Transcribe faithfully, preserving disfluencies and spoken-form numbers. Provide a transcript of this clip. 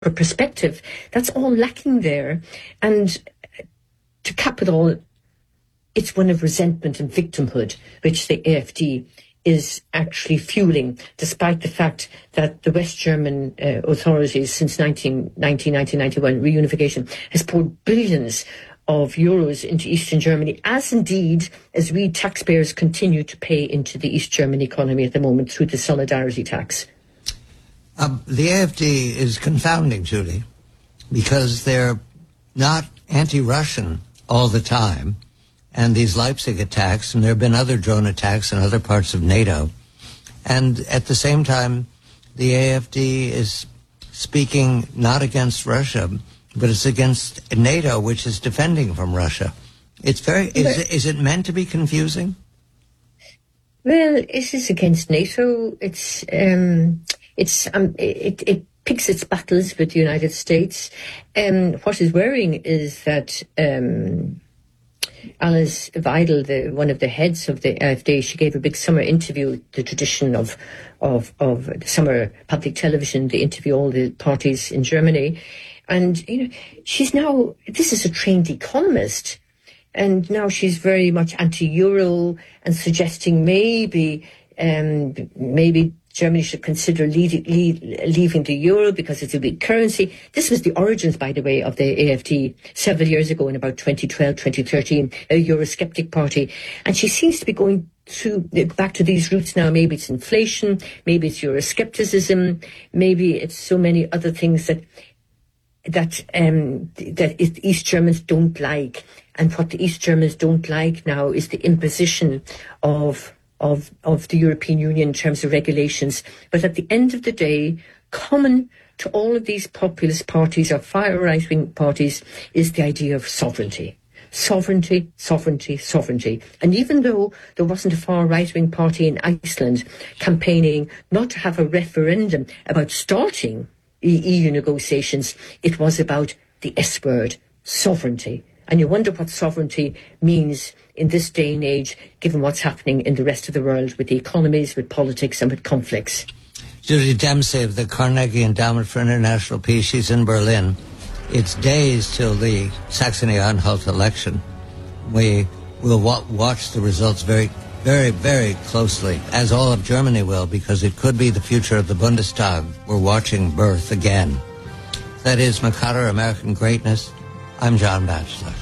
perspective. That's all lacking there. And to cap it all, it's one of resentment and victimhood, which the A F D is actually fueling, despite the fact that the West German uh, authorities since nineteen ninety, nineteen ninety-one reunification has poured billions of euros into Eastern Germany, as indeed as we taxpayers continue to pay into the East German economy at the moment through the solidarity tax. Um, the A F D is confounding, Judy, because they're not anti-Russian all the time. And these Leipzig attacks, and there have been other drone attacks in other parts of NATO. And at the same time, the A F D is speaking not against Russia, but it's against NATO, which is defending from Russia. It's very, is, it, is it meant to be confusing? Well, it is against NATO. It's, um, it's, um, it, it picks its battles with the United States. Um, what is worrying is that, um, Alice Weidel, the, one of the heads of the A F D, she gave a big summer interview, the tradition of, of, of the summer public television. They interview all the parties in Germany. And, you know, she's now, this is a trained economist. And now she's very much anti-Euro and suggesting maybe, um, maybe Germany should consider lead, lead, leaving the euro because it's a weak currency. This was the origins, by the way, of the A F D several years ago in about twenty twelve, twenty thirteen, a Eurosceptic party. And she seems to be going through back to these roots now. Maybe it's inflation, maybe it's Euroscepticism, maybe it's so many other things that that um, that East Germans don't like. And what the East Germans don't like now is the imposition of Of, of the European Union in terms of regulations. But at the end of the day, common to all of these populist parties or far right-wing parties is the idea of sovereignty. Sovereignty, sovereignty, sovereignty. And even though there wasn't a far right-wing party in Iceland campaigning not to have a referendum about starting E U negotiations, it was about the S word, sovereignty. And you wonder what sovereignty means in this day and age, given what's happening in the rest of the world with the economies, with politics, and with conflicts. Judy Dempsey of the Carnegie Endowment for International Peace. She's in Berlin. It's days till the Saxony-Anhalt election. We will wa- watch the results very, very, very closely, as all of Germany will, because it could be the future of the Bundestag. We're watching birth again. That is Makata, American Greatness. I'm John Batchelor.